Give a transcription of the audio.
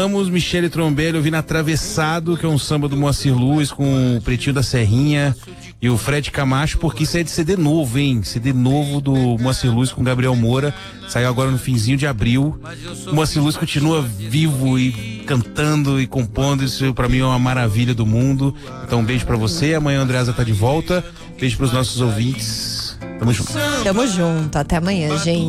Michele Trombelli ouvindo Atravessado, que é um samba do Moacir Luz com o Pretinho da Serrinha e o Fred Camacho, porque isso é de CD novo, hein? CD novo do Moacir Luz com Gabriel Moura, saiu agora no finzinho de abril. O Moacir Luz continua vivo e cantando e compondo, isso pra mim é uma maravilha do mundo. Então um beijo pra você, amanhã a Andreasa tá de volta, beijo pros nossos ouvintes, tamo junto. Tamo junto, até amanhã, gente.